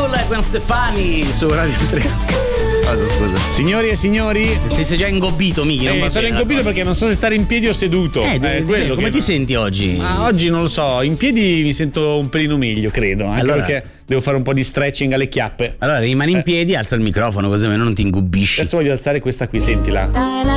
Cool e Gwen Stefani su Radio 3. Cosa, scusa? Signori e signori, Ti sei già ingobbito, Miki? Non va sono bene, ingobbito perché non so se stare in piedi o seduto. come che ti senti oggi? Oggi non lo so, in piedi mi sento un pelino meglio, credo, anche Allora, perché devo fare un po' di stretching alle chiappe. Allora rimani in piedi, alza il microfono così almeno non ti ingubisci. Adesso voglio alzare questa qui, sentila.